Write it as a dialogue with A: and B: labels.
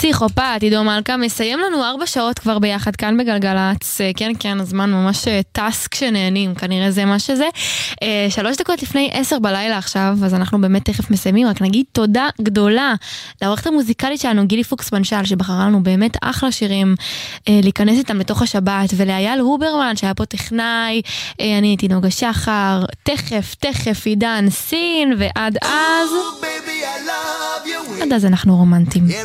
A: פסיכופת, עידו מלכה, מסיים לנו 4 שעות כבר ביחד כאן בגלגלץ. כן, הזמן ממש טס כשנהנים, כנראה זה מה שזה. 3 דקות לפני 10 בלילה עכשיו, אז אנחנו באמת תכף מסיימים. רק נגיד תודה גדולה לעורכת המוזיקלית שלנו, גילי פוקס מנשל, שבחרה לנו באמת אחלה שירים להיכנס איתם לתוך השבת, ולאייל הוברמן שהיה פה טכנאי, אני הייתי נוגה שחר, תכף עידן סין, ועד אז אנחנו רומנטים.